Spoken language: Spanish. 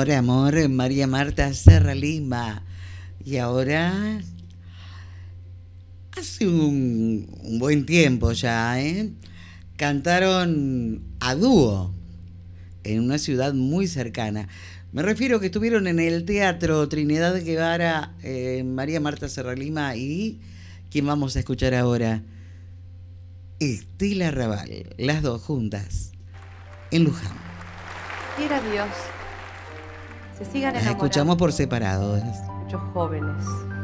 amor, María Marta Serra Lima. Y ahora, hace un buen tiempo ya, cantaron a dúo en una ciudad muy cercana. Me refiero que estuvieron en el Teatro Trinidad Guevara, María Marta Serra Lima y quien vamos a escuchar ahora, Estela Raval, las dos juntas, en Luján. Quiera Dios, se sigan Las enamorando. escuchamos por separado. Muchos jóvenes